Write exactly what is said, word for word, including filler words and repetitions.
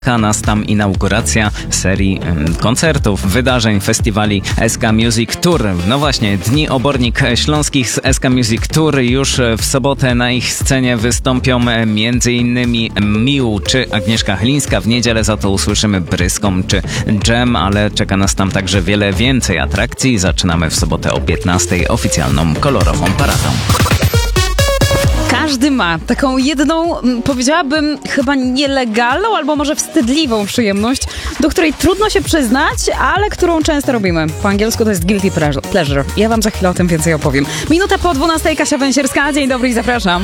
Nas tam inauguracja serii koncertów, wydarzeń, festiwali S K Music Tour. No właśnie, Dni Obornik Śląskich z S K Music Tour. Już w sobotę na ich scenie wystąpią m.in. Mił czy Agnieszka Chylińska. W niedzielę za to usłyszymy Bryskom czy Dżem, ale czeka nas tam także wiele więcej atrakcji. Zaczynamy w sobotę o piętnastej oficjalną kolorową paradą. Każdy ma taką jedną, powiedziałabym, chyba nielegalną albo może wstydliwą przyjemność, do której trudno się przyznać, ale którą często robimy. Po angielsku to jest guilty pleasure. Ja wam za chwilę o tym więcej opowiem. Minuta po dwunastej, Kasia Węsierska. Dzień dobry i zapraszam.